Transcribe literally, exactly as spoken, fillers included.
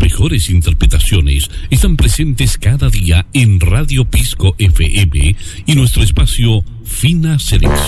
mejores interpretaciones están presentes cada día en Radio Pisco F M y nuestro espacio Fina Selección.